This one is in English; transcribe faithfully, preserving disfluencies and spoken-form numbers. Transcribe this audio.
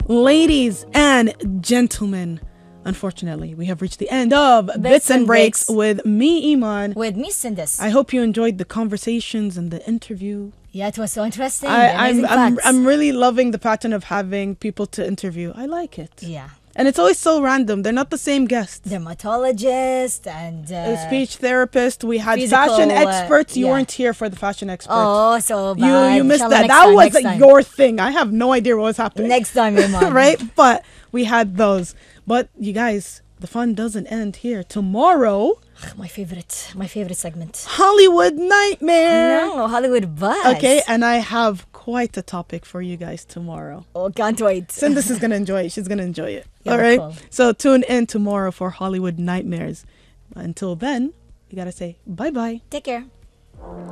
Ladies and gentlemen, unfortunately, we have reached the end of Bits, Bits and, and Breaks, Breaks with me, Iman. With me, Sindis. I hope you enjoyed the conversations and the interview. Yeah, it was so interesting. I, I'm, I'm, I'm really loving the pattern of having people to interview. I like it. Yeah. And it's always so random. They're not the same guests. Dermatologist and... Uh, a speech therapist. We had physical, fashion experts. You uh, yeah. weren't here for the fashion expert. Oh, so bad. You, you missed Inshallah, that. That time, was like your thing. I have no idea what was happening. Next time, Iman. Right? But we had those. But you guys, the fun doesn't end here. Tomorrow... My favorite, my favorite segment. Hollywood Nightmare. No, Hollywood Buzz. Okay, and I have quite a topic for you guys tomorrow. Oh, can't wait. Sindis is going to enjoy it. She's going to enjoy it. Yeah, all right? cool. So tune in tomorrow for Hollywood Nightmares. Until then, you got to say bye-bye. Take care.